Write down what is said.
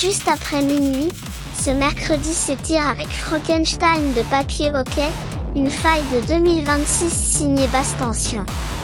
Juste après minuit, ce mercredi s'étire avec Frankenstein de papier hockey, une faille de 2026 signée Bastension.